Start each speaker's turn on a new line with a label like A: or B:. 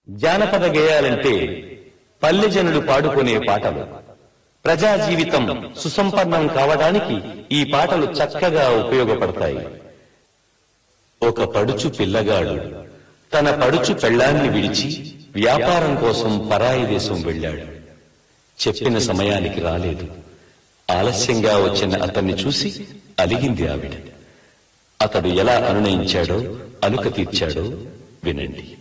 A: జానపద గేయాలంటే పల్లె జనులు పాడుకునే పాటలు. ప్రజా జీవితం సుసంపన్నం కావడానికి ఈ పాటలు చక్కగా ఉపయోగపడతాయి. ఒక పడుచు పిల్లగాడు తన పడుచు పెళ్లాన్ని విడిచి వ్యాపారం కోసం పరాయి దేశం వెళ్ళాడు. చెప్పిన సమయానికి రాలేదు. ఆలస్యంగా వచ్చిన అతన్ని చూసి అలిగింది ఆవిడ. అతడు ఎలా అనునయించాడో, అలుక తీర్చాడో వినండి.